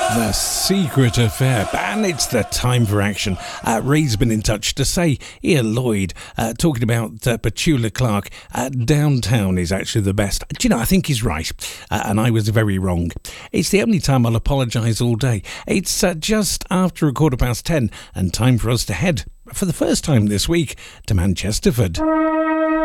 The Secret Affair, and it's the time for action. Ray's been in touch to say, Ian Lloyd, talking about Petula Clark, Downtown is actually the best. Do you know, I think he's right, and I was very wrong. It's the only time I'll apologise all day. It's just after 10:15, and time for us to head, for the first time this week, to Manchesterford.